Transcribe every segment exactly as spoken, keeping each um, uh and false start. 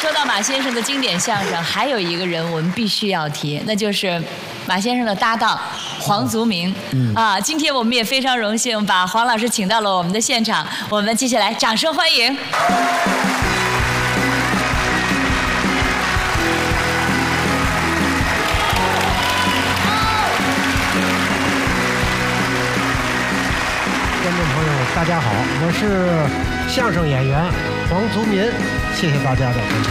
说到马先生的经典相声，还有一个人我们必须要提，那就是马先生的搭档黄族民。嗯啊，今天我们也非常荣幸把黄老师请到了我们的现场，我们接下来掌声欢迎。 观众朋友，大家好，我是相声演员黄族民，谢谢大家的关注。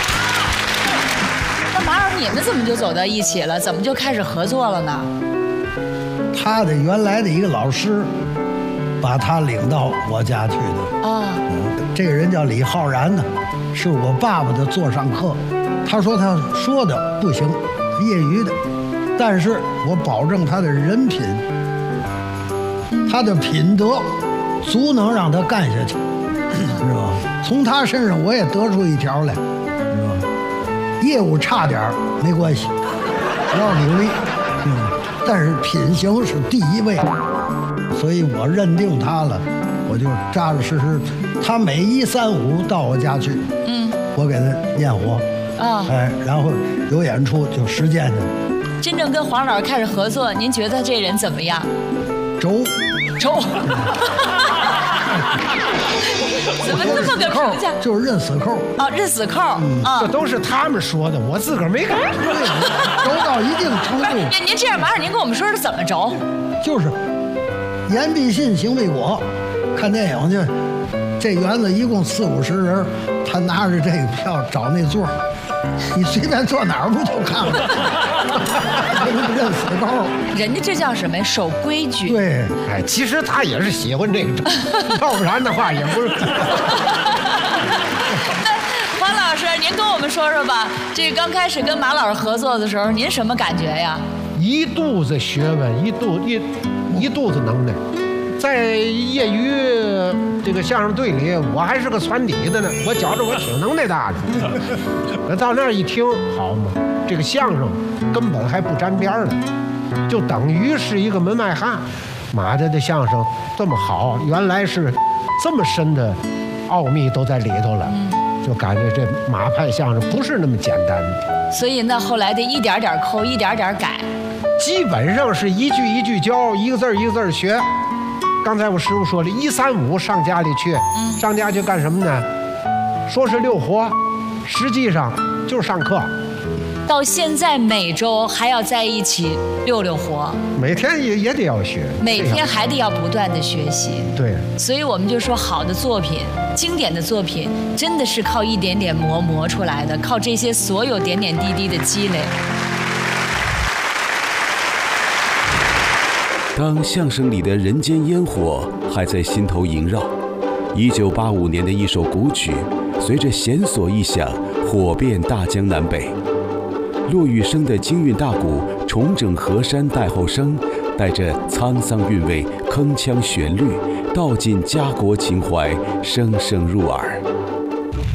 那马老师，你们怎么就走到一起了？怎么就开始合作了呢？ 他的原来的一个老师，把他领到我家去的。 啊、 嗯，这个人叫李浩然呢，是我爸爸的座上客。他说他说的不行，业余的，但是我保证他的人品。他的品德足能让他干下去，是吧？从他身上我也得出一条来，是吧？业务差点没关系，要努力，嗯，但是品行是第一位，所以我认定他了，我就扎扎实实。他每一三五到我家去，嗯，我给他念活，啊，哎，然后有演出就实践去了。 真正跟黄老师开始合作，您觉得这人怎么样？ 轴。 抽，怎么这么个评价？ 就是认死扣啊，认死扣啊、嗯， 这都是他们说的，我自个儿没干。 轴到一定程度。 您您这样，马上您跟我们说是怎么轴？ 就是言必信，行必果。看电影去，这园子一共四五十人，他拿着这个票找那座，你随便坐哪儿不就看了？认死扣， 人家这叫什么呀？守规矩。 对， 哎，其实他也是喜欢这个，要不然的话也不是。 黄老师，您跟我们说说吧，这个刚开始跟马老师合作的时候，您什么感觉呀？ 一肚子学问，一肚一一肚子能耐。在业余这个相声队里，我还是个攒底的呢，我觉着我挺能耐大的。那到那儿一听，好嘛，这个相声根本还不沾边儿了，就等于是一个门外汉。马家的相声这么好，原来是这么深的奥秘都在里头了，就感觉这马派相声不是那么简单的。 所以那后来得一点点抠，一点点改， 基本上是一句一句教，一个字一个字学。刚才我师傅说了，一三五上家里去，嗯、上家去干什么呢？说是六活，实际上就是上课。 到现在每周还要在一起溜溜活， 每天也也得要学， 每天还得要不断的学习。 对， 所以我们就说，好的作品、经典的作品，真的是靠一点点磨磨出来的，靠这些所有点点滴滴的积累。 当相声里的人间烟火还在心头萦绕，一九八五年的一首古曲，随着弦索一响，火遍大江南北。骆玉笙的京韵大鼓重整河山代后声，带着沧桑韵味、铿锵旋律，道尽家国情怀，声声入耳。